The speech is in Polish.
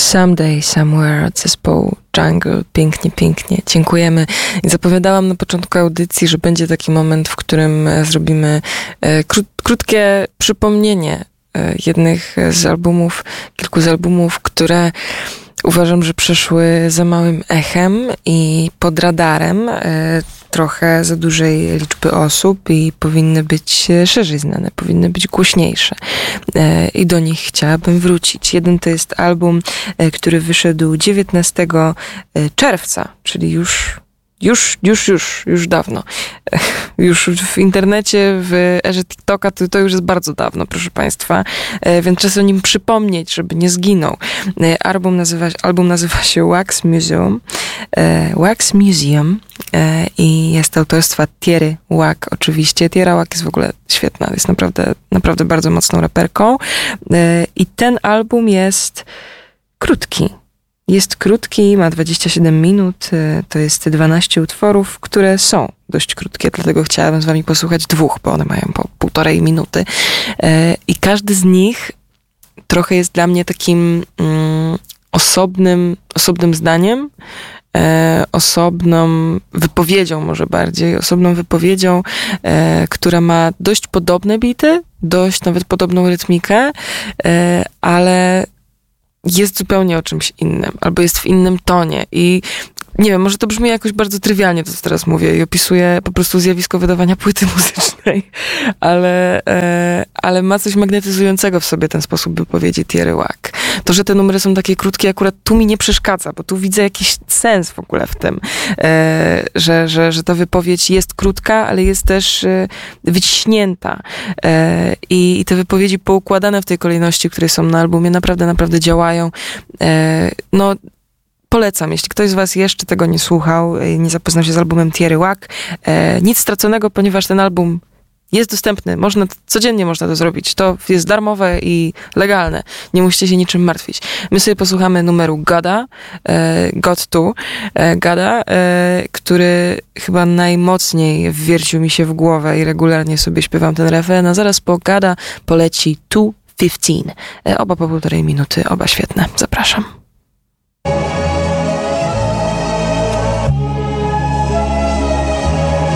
Someday, Somewhere od zespołu Jungle. Pięknie, pięknie. Dziękujemy. I zapowiadałam na początku audycji, że będzie taki moment, w którym zrobimy krótkie przypomnienie jednych z albumów, kilku z albumów, które uważam, że przeszły za małym echem i pod radarem trochę za dużej liczby osób i powinny być szerzej znane, powinny być głośniejsze. I do nich chciałabym wrócić. Jeden to jest album, który wyszedł 19 czerwca, czyli już dawno. Już w internecie, w erze TikToka to już jest bardzo dawno, proszę Państwa. Więc czas o nim przypomnieć, żeby nie zginął. Album nazywa się Wax Museum. Wax Museum i jest autorstwa Tierry Wack oczywiście. Tierra Wack jest w ogóle świetna, jest naprawdę bardzo mocną raperką. I ten album jest krótki. Jest krótki, ma 27 minut, to jest 12 utworów, które są dość krótkie, dlatego chciałabym z wami posłuchać dwóch, bo one mają po 1,5 minuty. I każdy z nich trochę jest dla mnie takim osobnym zdaniem, osobną wypowiedzią może bardziej, osobną wypowiedzią, która ma dość podobne bity, dość nawet podobną rytmikę, ale jest zupełnie o czymś innym, albo jest w innym tonie i nie wiem, może to brzmi jakoś bardzo trywialnie, to co teraz mówię i opisuję po prostu zjawisko wydawania płyty muzycznej, ale ma coś magnetyzującego w sobie ten sposób wypowiedzi Tierry Wack. To, że te numery są takie krótkie, akurat tu mi nie przeszkadza, bo tu widzę jakiś sens w ogóle w tym, że ta wypowiedź jest krótka, ale jest też wyciśnięta. I te wypowiedzi poukładane w tej kolejności, które są na albumie, naprawdę działają. No, polecam, jeśli ktoś z was jeszcze tego nie słuchał, nie zapoznał się z albumem Tierry Wack, nic straconego, ponieważ ten album jest dostępny, codziennie można to zrobić. To jest darmowe i legalne. Nie musicie się niczym martwić. My sobie posłuchamy numeru Goda, który chyba najmocniej wwiercił mi się w głowę i regularnie sobie śpiewam ten refren, a zaraz po Goda poleci 2:15. Oba po 1,5 minuty, oba świetne. Zapraszam.